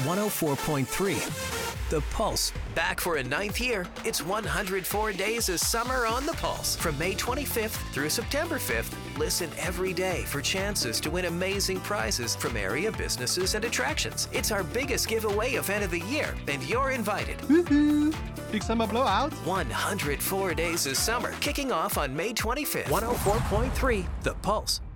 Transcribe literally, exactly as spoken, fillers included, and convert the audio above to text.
one oh four point three. The Pulse. Back for a ninth year, it's one hundred four days of summer on The Pulse. From May twenty-fifth through September fifth, listen every day for chances to win amazing prizes from area businesses and attractions. It's our biggest giveaway event of the year, and you're invited. Woohoo! Big summer blowout. one hundred four days of summer, kicking off on May twenty-fifth. one oh four point three, The Pulse.